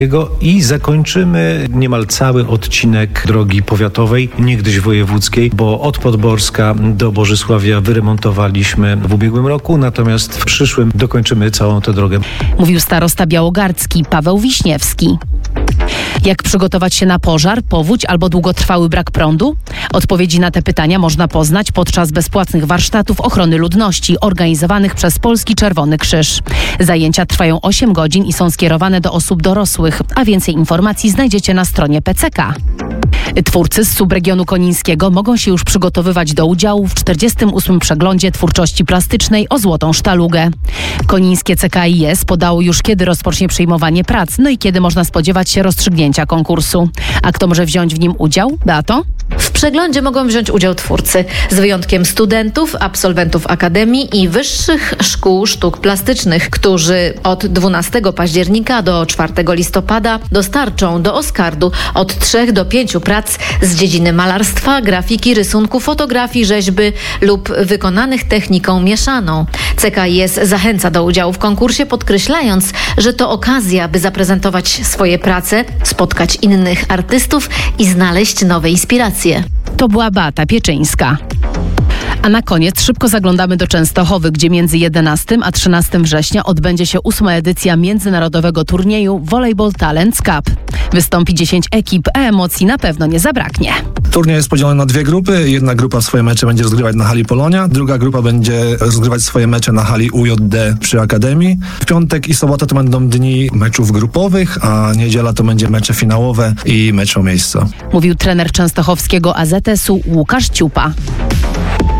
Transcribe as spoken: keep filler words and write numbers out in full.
I zakończymy niemal cały odcinek drogi powiatowej, niegdyś wojewódzkiej, bo od Podborska do Bożysławia wyremontowaliśmy w ubiegłym roku, natomiast w przyszłym dokończymy całą tę drogę. Mówił starosta białogardzki Paweł Wiśniewski. Jak przygotować się na pożar, powódź albo długotrwały brak prądu? Odpowiedzi na te pytania można poznać podczas bezpłatnych warsztatów ochrony ludności organizowanych przez Polski Czerwony Krzyż. Zajęcia trwają osiem godzin i są skierowane do osób dorosłych, a więcej informacji znajdziecie na stronie P C K. Twórcy z subregionu konińskiego mogą się już przygotowywać do udziału w czterdziestym ósmym przeglądzie twórczości plastycznej o Złotą Sztalugę. Konińskie C K I S podało już, kiedy rozpocznie przyjmowanie prac, no i kiedy można spodziewać się rozstrzygnięcia konkursu. A kto może wziąć w nim udział? Beato? W przeglądzie mogą wziąć udział twórcy, z wyjątkiem studentów, absolwentów akademii i wyższych szkół sztuk plastycznych, którzy od dwunastego października do czwartego listopada dostarczą do Oskardu od trzech do pięciu prac z dziedziny malarstwa, grafiki, rysunku, fotografii, rzeźby lub wykonanych techniką mieszaną. C K I S zachęca do udziału w konkursie, podkreślając, że to okazja, by zaprezentować swoje prace, spotkać innych artystów i znaleźć nowe inspiracje. To była Beata Pieczyńska. A na koniec szybko zaglądamy do Częstochowy, gdzie między jedenastego a trzynastego września odbędzie się ósma edycja międzynarodowego turnieju Volleyball Talents Cup. Wystąpi dziesięć ekip, a emocji na pewno nie zabraknie. Turniej jest podzielony na dwie grupy. Jedna grupa swoje mecze będzie rozgrywać na hali Polonia, druga grupa będzie rozgrywać swoje mecze na hali U J D przy Akademii. W piątek i sobotę to będą dni meczów grupowych, a niedziela to będzie mecze finałowe i mecz o miejsce. Mówił trener częstochowskiego A Z S-u Łukasz Ciupa.